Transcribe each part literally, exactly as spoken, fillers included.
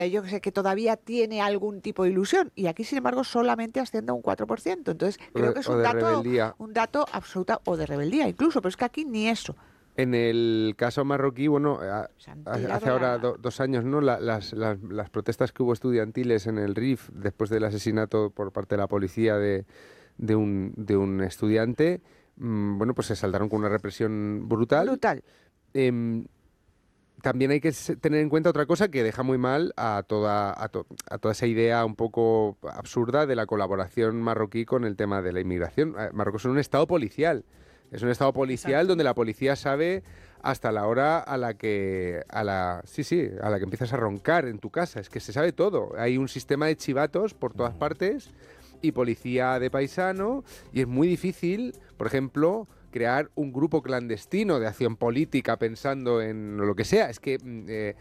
eh, yo que sé, que todavía tiene algún tipo de ilusión. Y aquí, sin embargo, solamente asciende a un cuatro por ciento. Entonces, O creo de, que es o un de dato, rebeldía. un dato absoluta, o de rebeldía incluso, pero es que aquí ni eso. En el caso marroquí, bueno, a- Se han a- tirado hace ahora la... do- dos años, ¿no? La- las, las- las protestas que hubo estudiantiles en el R I F después del asesinato por parte de la policía de, de un, de un estudiante, mm, bueno, pues se saldaron con una represión brutal. Brutal. Em, También hay que se- tener en cuenta otra cosa que deja muy mal a toda, a, to- a toda esa idea un poco absurda de la colaboración marroquí con el tema de la inmigración. Eh, Marruecos es un estado policial. Es un estado policial Exacto. donde la policía sabe hasta la hora a la que a la sí, sí, a la que empiezas a roncar en tu casa. Es que se sabe todo. Hay un sistema de chivatos por todas partes y policía de paisano y es muy difícil, por ejemplo, crear un grupo clandestino de acción política pensando en lo que sea. Es que mm, eh,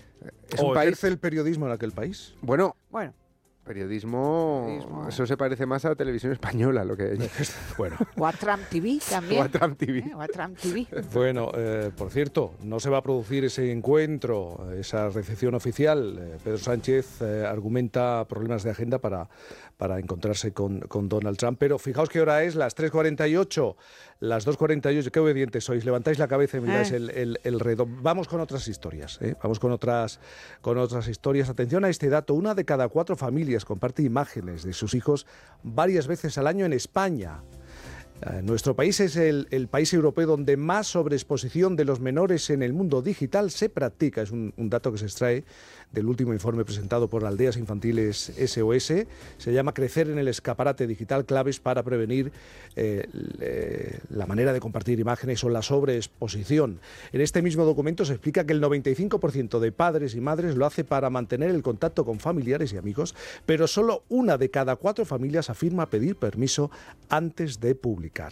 es ¿O un país... ejerce el periodismo en aquel país? Bueno, Bueno, periodismo, Periodismo. eso se parece más a la televisión española, lo que Bueno. o a Trump T V también. o a Trump T V. ¿eh? O a Trump T V. Bueno, eh, por cierto, no se va a producir ese encuentro, esa recepción oficial. Eh, Pedro Sánchez eh, argumenta problemas de agenda para, para encontrarse con, con Donald Trump. Pero fijaos qué hora es, las tres cuarenta y ocho, las dos cuarenta y ocho. Qué obedientes sois. Levantáis la cabeza y miráis Eh. el, el, el reloj. Vamos con otras historias. ¿eh? Vamos con otras, con otras historias. Atención a este dato. Una de cada cuatro familias comparte imágenes de sus hijos varias veces al año en España. Eh, Nuestro país es el, el país europeo donde más sobreexposición de los menores en el mundo digital se practica. Es un, un dato que se extrae del último informe presentado por Aldeas Infantiles S O S. Se llama Crecer en el escaparate digital, claves para prevenir eh, le- la manera de compartir imágenes o la sobreexposición. En este mismo documento se explica que el noventa y cinco por ciento de padres y madres lo hace para mantener el contacto con familiares y amigos, pero solo una de cada cuatro familias afirma pedir permiso antes de publicar.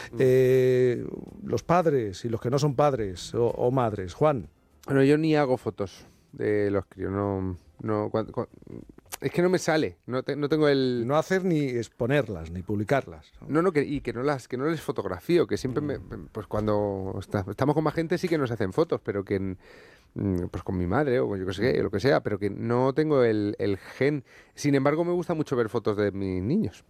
Eh, los padres y los que no son padres o, o madres. Juan. Bueno, yo ni hago fotos de los críos, no, no, cuan- cuan- es que no me sale, no, te- no tengo el... No hacer ni exponerlas, ni publicarlas. No, no, que, y que no las que no les fotografío, que siempre me, pues cuando está- estamos con más gente sí que nos hacen fotos, pero que en- mm, pues con mi madre o yo que sé, lo que sea, pero que no tengo el, el gen. Sin embargo, me gusta mucho ver fotos de mis niños.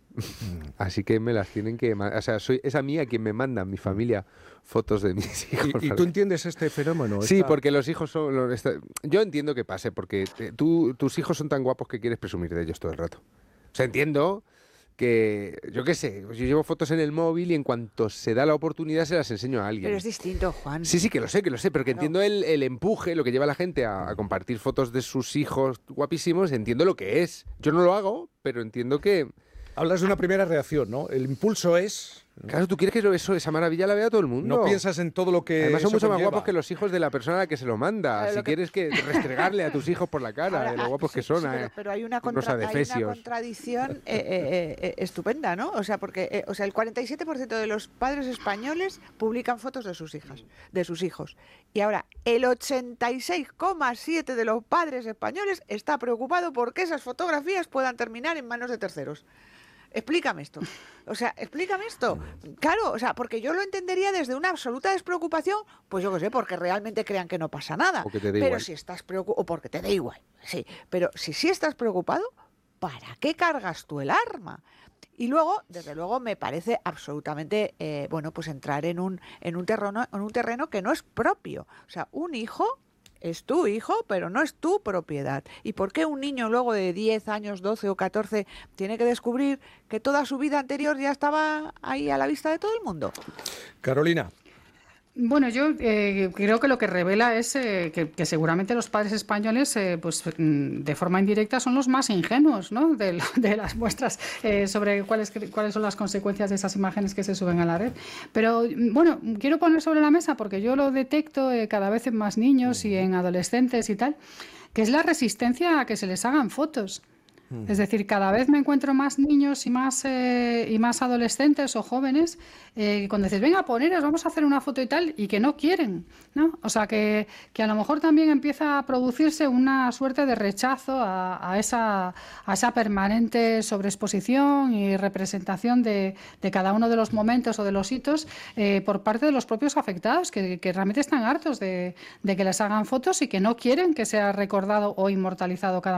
Así que me las tienen que, ma- o sea, soy es a mí a quien me mandan mi familia fotos de mis hijos. ¿Y, y tú entiendes este fenómeno? Sí, Esta- porque los hijos son... los- esta- yo entiendo que pase, porque eh, tú, tus hijos son tan guapos que quieres presumir de ellos todo el rato. O sea, entiendo que, yo qué sé, yo llevo fotos en el móvil y en cuanto se da la oportunidad se las enseño a alguien. Pero es distinto, Juan. Sí, sí, que lo sé, que lo sé, pero que Claro. entiendo el, el empuje, lo que lleva a la gente a, a compartir fotos de sus hijos guapísimos, entiendo lo que es. Yo no lo hago, pero entiendo que... Hablas de una primera reacción, ¿no? El impulso es... Claro, tú quieres que eso, esa maravilla la vea todo el mundo. No piensas en todo lo que Además son eso mucho más conlleva. guapos que los hijos de la persona a la que se lo manda. Claro, si lo que- quieres que restregarle a tus hijos por la cara, Ahora, de lo ah, guapos sí, que son. sí, pero, eh, pero hay una, unos contra- hay una adefesios. contradicción eh, eh, eh, estupenda, ¿no? O sea, porque eh, o sea, el cuarenta y siete por ciento de los padres españoles publican fotos de sus hijas, de sus hijos. Y ahora, el ochenta y seis coma siete por ciento de los padres españoles está preocupado porque esas fotografías puedan terminar en manos de terceros. Explícame esto. O sea, explícame esto. Claro, o sea, porque yo lo entendería desde una absoluta despreocupación, pues yo qué sé, porque realmente crean que no pasa nada. O que te dé Pero igual. si estás preocupado, o porque te dé igual, sí. Pero si sí estás preocupado, ¿para qué cargas tú el arma? Y luego, desde luego, me parece absolutamente, eh, bueno, pues entrar en un, en un terreno, en un terreno que no es propio. O sea, un hijo es tu hijo, pero no es tu propiedad. ¿Y por qué un niño luego de diez años, doce o catorce, tiene que descubrir que toda su vida anterior ya estaba ahí a la vista de todo el mundo? Carolina. Bueno, yo eh, creo que lo que revela es eh, que, que seguramente los padres españoles, eh, pues mm, de forma indirecta, son los más ingenuos, ¿no? de, lo- de las muestras eh, sobre cuáles cuáles son las consecuencias de esas imágenes que se suben a la red. Pero mm, bueno, quiero poner sobre la mesa, porque yo lo detecto eh, cada vez en más niños y en adolescentes y tal, que es la resistencia a que se les hagan fotos. Es decir, cada vez me encuentro más niños y más, eh, y más adolescentes o jóvenes eh, cuando dices, venga, poneros, vamos a hacer una foto y tal, y que no quieren, ¿no? O sea, que, que a lo mejor también empieza a producirse una suerte de rechazo a, a, esa, a esa permanente sobreexposición y representación de, de cada uno de los momentos o de los hitos eh, por parte de los propios afectados, que, que realmente están hartos de, de que les hagan fotos y que no quieren que sea recordado o inmortalizado cada